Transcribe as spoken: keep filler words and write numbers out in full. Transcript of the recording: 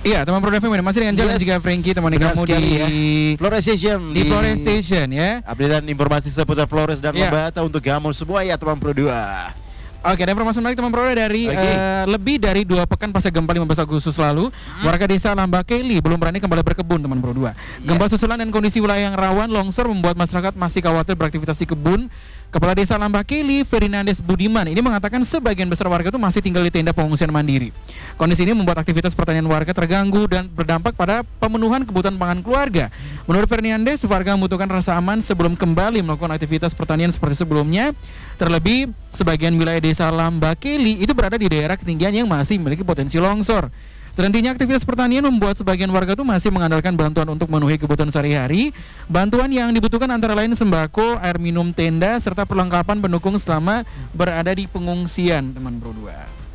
Iya, teman Pro F M masih dengan Jalan Yes, Jika Frankie temani benar kamu di sekali ya. Flores Station di Flores Station ya. Update dan informasi seputar Flores dan Iya. Lembata untuk kamu semua ya teman Pro dua. Oke, ada informasi menarik teman Pro dari Oke. eh, lebih dari dua pekan pasca gempa lima belas Agustus lalu, warga desa Lambakeli belum berani kembali berkebun teman Pro dua. Gempa susulan dan kondisi wilayah yang rawan longsor membuat masyarakat masih khawatir beraktivitas di kebun. Kepala Desa Lambakeli, Ferdinandes Budiman, ini mengatakan sebagian besar warga itu masih tinggal di tenda pengungsian mandiri. Kondisi ini membuat aktivitas pertanian warga terganggu dan berdampak pada pemenuhan kebutuhan pangan keluarga. Menurut Ferdinandes, warga membutuhkan rasa aman sebelum kembali melakukan aktivitas pertanian seperti sebelumnya. Terlebih, sebagian wilayah Desa Lambakeli itu berada di daerah ketinggian yang masih memiliki potensi longsor. Terhentinya aktivitas pertanian membuat sebagian warga itu masih mengandalkan bantuan untuk memenuhi kebutuhan sehari-hari. Bantuan yang dibutuhkan antara lain sembako, air minum, tenda, serta perlengkapan pendukung selama berada di pengungsian, teman Pro dua.